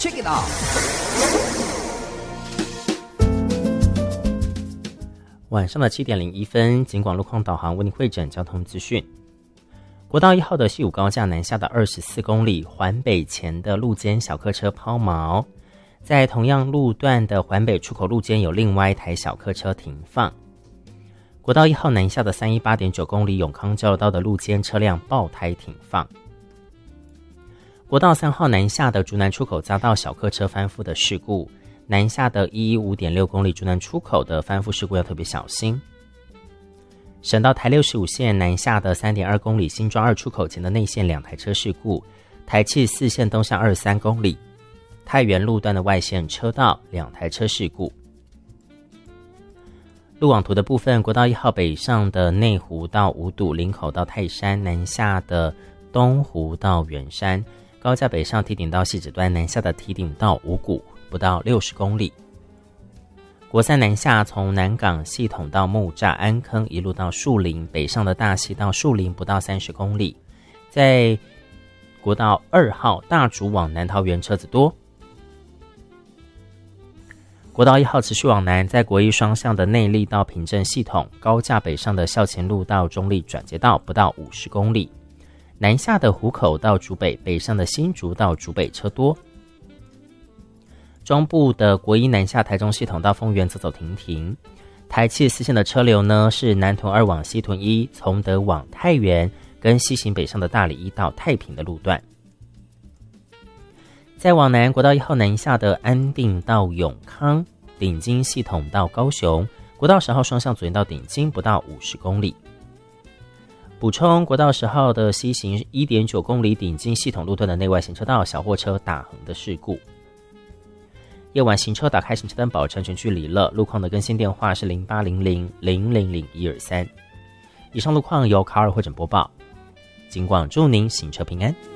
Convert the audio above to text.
Check it out。 晚上的7点01分，警广路况导航为您汇整交通资讯。国道1号的西武高架南下的24公里环北前的路肩小客车抛锚，在同样路段的环北出口路肩有另外一台小客车停放。国道1号南下的318.9公里永康交流道的路肩车辆爆胎停放。国道3号南下的竹南出口匝道小客车翻覆的事故，南下的115.6公里竹南出口的翻覆事故要特别小心。省道台65线南下的3.2公里新庄2出口前的内线2台车事故，台七4线东向23公里太原路段的外线车道2台车事故。路网图的部分，国道1号北上的内湖到五堵林口到泰山，南下的东湖到圆山，高架北上堤顶到汐止端，南下的堤顶到五股不到60公里。国3南下从南港系统到木栅安坑一路到树林，北上的大溪到树林不到30公里。在国道2号大竹往南桃园车子多。国道1号持续往南，在国一双向的内坜到平镇系统，高架北上的校前路到中坜转接道不到50公里。南下的湖口到竹北，北上的新竹到竹北车多。中部的国一南下台中系统到丰原走停停。台七4线的车流呢是南屯2往西屯1，从德往太原跟西行北上的大里1到太平的路段。再往南，国道1号南下的安定到永康，顶金系统到高雄，国道10号双向左营到顶金不到50公里。补充，国道10号的西行 1.9 公里顶金系统路段的内外行车道小货车打横的事故。夜晚行车打开行车灯，保持安全距离了。路况的更新电话是0800000123。以上路况由卡尔汇整播报。警广祝您行车平安。